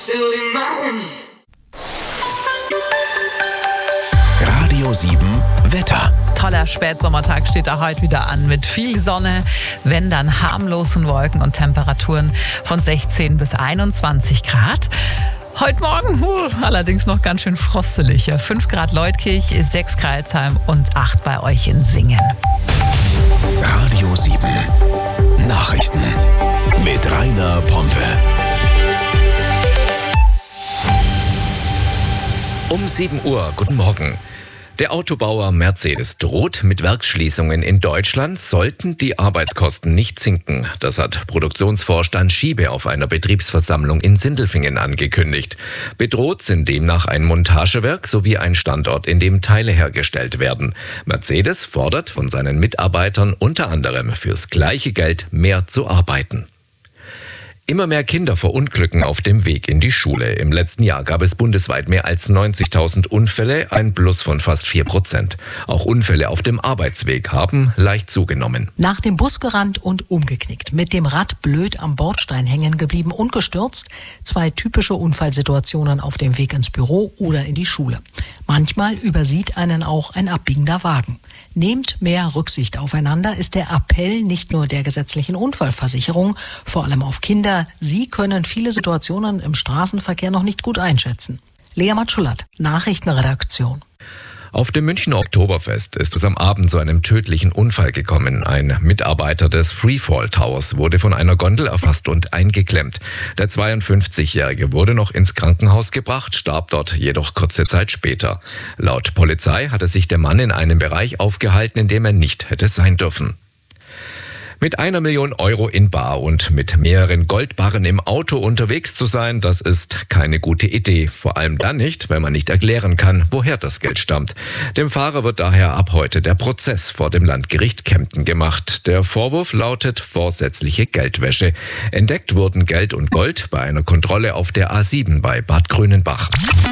Radio 7 Wetter. Toller Spätsommertag steht da heute wieder an mit viel Sonne, wenn dann harmlosen Wolken und Temperaturen von 16 bis 21 Grad. Heute Morgen allerdings noch ganz schön frostelig. 5 Grad Leutkirch, 6 Crailsheim und 8 bei euch in Singen. Radio 7 Nachrichten mit Rainer Pompe. Um 7 Uhr, guten Morgen. Der Autobauer Mercedes droht mit Werksschließungen in Deutschland, sollten die Arbeitskosten nicht sinken. Das hat Produktionsvorstand Schiebe auf einer Betriebsversammlung in Sindelfingen angekündigt. Bedroht sind demnach ein Montagewerk sowie ein Standort, in dem Teile hergestellt werden. Mercedes fordert von seinen Mitarbeitern unter anderem fürs gleiche Geld mehr zu arbeiten. Immer mehr Kinder verunglücken auf dem Weg in die Schule. Im letzten Jahr gab es bundesweit mehr als 90.000 Unfälle, ein Plus von fast 4%. Auch Unfälle auf dem Arbeitsweg haben leicht zugenommen. Nach dem Bus gerannt und umgeknickt, mit dem Rad blöd am Bordstein hängen geblieben und gestürzt. 2 typische Unfallsituationen auf dem Weg ins Büro oder in die Schule. Manchmal übersieht einen auch ein abbiegender Wagen. Nehmt mehr Rücksicht aufeinander, ist der Appell nicht nur der gesetzlichen Unfallversicherung, vor allem auf Kinder. Sie können viele Situationen im Straßenverkehr noch nicht gut einschätzen. Lea Matschulat, Nachrichtenredaktion. Auf dem Münchner Oktoberfest ist es am Abend zu einem tödlichen Unfall gekommen. Ein Mitarbeiter des Freefall Towers wurde von einer Gondel erfasst und eingeklemmt. Der 52-Jährige wurde noch ins Krankenhaus gebracht, starb dort jedoch kurze Zeit später. Laut Polizei hatte sich der Mann in einem Bereich aufgehalten, in dem er nicht hätte sein dürfen. Mit 1 Million Euro in bar und mit mehreren Goldbarren im Auto unterwegs zu sein, das ist keine gute Idee. Vor allem dann nicht, wenn man nicht erklären kann, woher das Geld stammt. Dem Fahrer wird daher ab heute der Prozess vor dem Landgericht Kempten gemacht. Der Vorwurf lautet vorsätzliche Geldwäsche. Entdeckt wurden Geld und Gold bei einer Kontrolle auf der A7 bei Bad Grünenbach.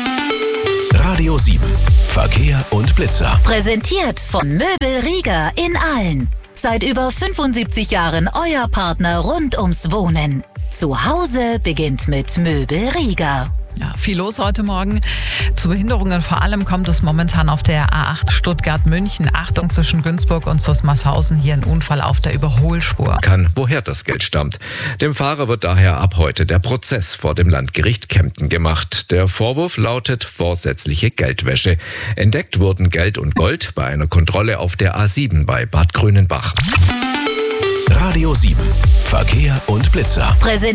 Radio 7 Verkehr und Blitzer. Präsentiert von Möbel Rieger in Aalen. Seit über 75 Jahren euer Partner rund ums Wohnen. Zu Hause beginnt mit Möbel Rieger. Ja, viel los heute Morgen. Zu Behinderungen vor allem kommt es momentan auf der A8 Stuttgart-München. Achtung, zwischen Günzburg und Zusmarshausen hier ein Unfall auf der Überholspur. Woher das Geld stammt. Dem Fahrer wird daher ab heute der Prozess vor dem Landgericht Kempten gemacht. Der Vorwurf lautet vorsätzliche Geldwäsche. Entdeckt wurden Geld und Gold bei einer Kontrolle auf der A7 bei Bad Grünenbach. Radio 7 Verkehr und Blitzer.